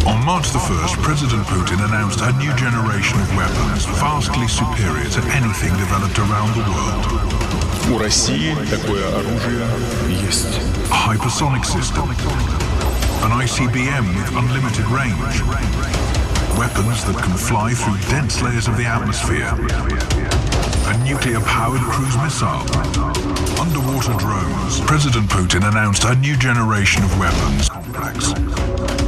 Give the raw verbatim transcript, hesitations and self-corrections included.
On March the first, President Putin announced a new generation of weapons vastly superior to anything developed around the world. У России такое оружие есть. A hypersonic system, an I C B M with unlimited range, weapons that can fly through dense layers of the atmosphere, a nuclear-powered cruise missile, underwater drones. President Putin announced a new generation of weapons complex.